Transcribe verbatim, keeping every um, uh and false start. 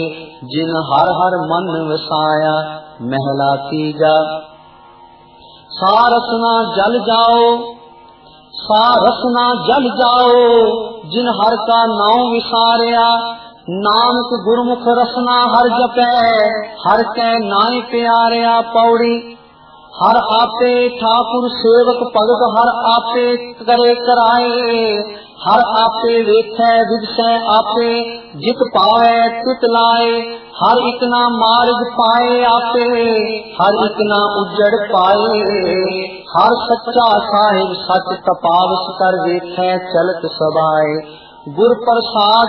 जिन हर हर मन वसाया। महला तीजा। सारसना जल जाओ, सारसना जल जाओ, जिन हर का नाम विसारिया। नानक गुरमुख रसना हर जपै, हर कै नाई प्यारिया। पौड़ी। हर आपे ठाकुर सेवक भगत, हर आपे करे कराए। हर आपे वेखै विदसै आपे, जित पावै तित लाए। हर एक ना मार्ग पाए आपे, हर एक ना उजड़ पाए। हर सच्चा साहिब सच तपावस कर वेखै चलत सबाए। गुर प्रसाद